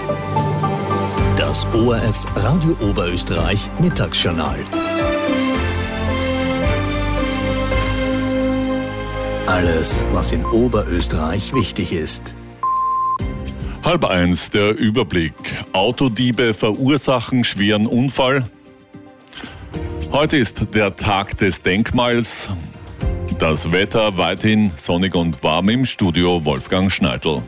Das ORF Radio Oberösterreich Mittagsjournal. Alles, was in Oberösterreich wichtig ist. 12:30 der Überblick. Autodiebe verursachen schweren Unfall. Heute ist der Tag des Denkmals. Das Wetter weithin sonnig und warm, im Studio Wolfgang Schneidl.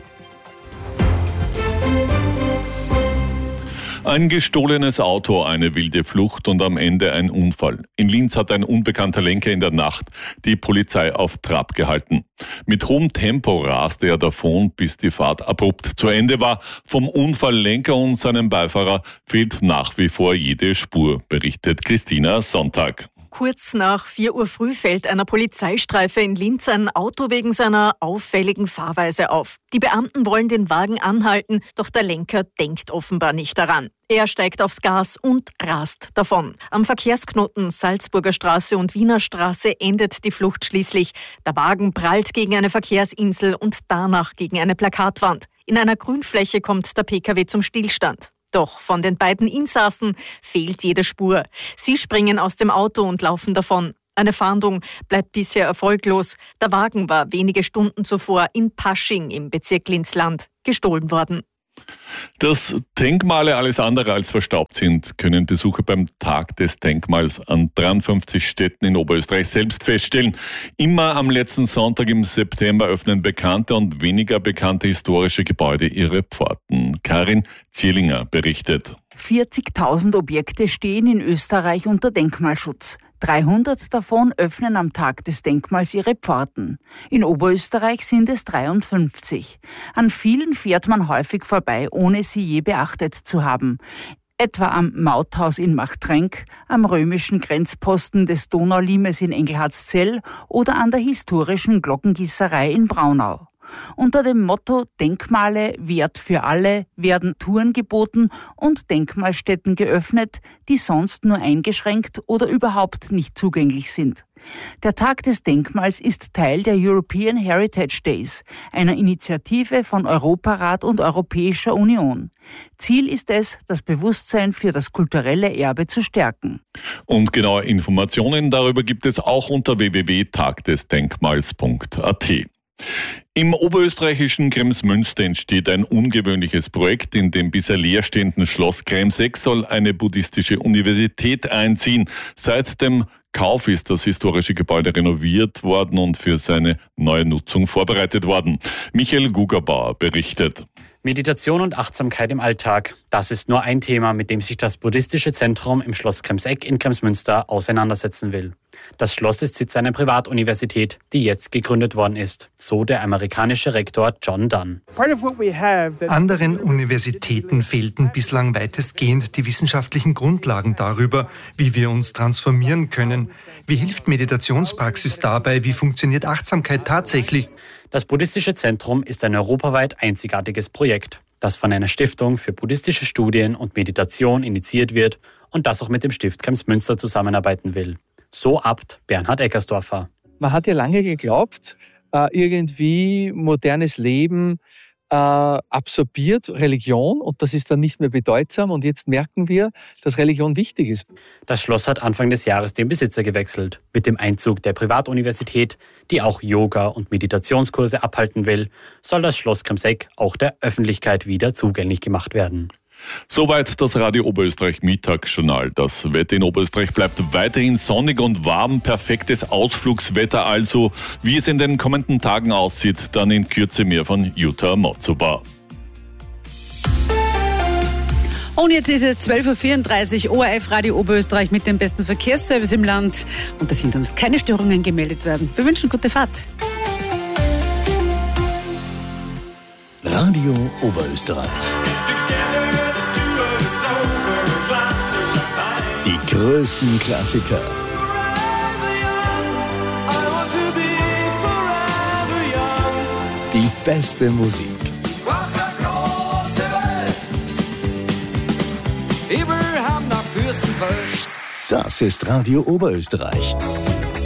Ein gestohlenes Auto, eine wilde Flucht und am Ende ein Unfall. In Linz hat ein unbekannter Lenker in der Nacht die Polizei auf Trab gehalten. Mit hohem Tempo raste er davon, bis die Fahrt abrupt zu Ende war. Vom Unfalllenker und seinem Beifahrer fehlt nach wie vor jede Spur, berichtet Christina Sonntag. Kurz nach 4 Uhr früh fällt einer Polizeistreife in Linz ein Auto wegen seiner auffälligen Fahrweise auf. Die Beamten wollen den Wagen anhalten, doch der Lenker denkt offenbar nicht daran. Er steigt aufs Gas und rast davon. Am Verkehrsknoten Salzburger Straße und Wiener Straße endet die Flucht schließlich. Der Wagen prallt gegen eine Verkehrsinsel und danach gegen eine Plakatwand. In einer Grünfläche kommt der Pkw zum Stillstand. Doch von den beiden Insassen fehlt jede Spur. Sie springen aus dem Auto und laufen davon. Eine Fahndung bleibt bisher erfolglos. Der Wagen war wenige Stunden zuvor in Pasching im Bezirk Linz-Land gestohlen worden. Dass Denkmale alles andere als verstaubt sind, können Besucher beim Tag des Denkmals an 53 Städten in Oberösterreich selbst feststellen. Immer am letzten Sonntag im September öffnen bekannte und weniger bekannte historische Gebäude ihre Pforten. Karin Zierlinger berichtet. 40.000 Objekte stehen in Österreich unter Denkmalschutz. 300 davon öffnen am Tag des Denkmals ihre Pforten. In Oberösterreich sind es 53. An vielen fährt man häufig vorbei, ohne sie je beachtet zu haben. Etwa am Mauthaus in Machtrenk, am römischen Grenzposten des Donaulimes in Engelhardszell oder an der historischen Glockengießerei in Braunau. Unter dem Motto Denkmale Wert für alle werden Touren geboten und Denkmalstätten geöffnet, die sonst nur eingeschränkt oder überhaupt nicht zugänglich sind. Der Tag des Denkmals ist Teil der European Heritage Days, einer Initiative von Europarat und Europäischer Union. Ziel ist es, das Bewusstsein für das kulturelle Erbe zu stärken. Und genaue Informationen darüber gibt es auch unter www.tagdesdenkmals.at. Im oberösterreichischen Kremsmünster entsteht ein ungewöhnliches Projekt. In dem bisher leerstehenden Schloss Kremseck soll eine buddhistische Universität einziehen. Seit dem Kauf ist das historische Gebäude renoviert worden und für seine neue Nutzung vorbereitet worden. Michael Gugerbauer berichtet. Meditation und Achtsamkeit im Alltag. Das ist nur ein Thema, mit dem sich das buddhistische Zentrum im Schloss Kremseck in Kremsmünster auseinandersetzen will. Das Schloss ist Sitz einer Privatuniversität, die jetzt gegründet worden ist, so der amerikanische Rektor John Dunn. Anderen Universitäten fehlten bislang weitestgehend die wissenschaftlichen Grundlagen darüber, wie wir uns transformieren können. Wie hilft Meditationspraxis dabei? Wie funktioniert Achtsamkeit tatsächlich? Das buddhistische Zentrum ist ein europaweit einzigartiges Projekt, das von einer Stiftung für buddhistische Studien und Meditation initiiert wird und das auch mit dem Stift Kremsmünster zusammenarbeiten will. So Abt Bernhard Eckersdorfer. Man hat ja lange geglaubt, irgendwie modernes Leben absorbiert Religion und das ist dann nicht mehr bedeutsam und jetzt merken wir, dass Religion wichtig ist. Das Schloss hat Anfang des Jahres den Besitzer gewechselt. Mit dem Einzug der Privatuniversität, die auch Yoga- und Meditationskurse abhalten will, soll das Schloss Kremseck auch der Öffentlichkeit wieder zugänglich gemacht werden. Soweit das Radio Oberösterreich Mittagsjournal. Das Wetter in Oberösterreich bleibt weiterhin sonnig und warm. Perfektes Ausflugswetter also. Wie es in den kommenden Tagen aussieht, dann in Kürze mehr von Jutta Motzuber. Und jetzt ist es 12.34 Uhr, ORF Radio Oberösterreich mit dem besten Verkehrsservice im Land. Und da sind uns keine Störungen gemeldet worden. Wir wünschen gute Fahrt. Radio Oberösterreich. Die größten Klassiker. Die beste Musik. Das ist Radio Oberösterreich.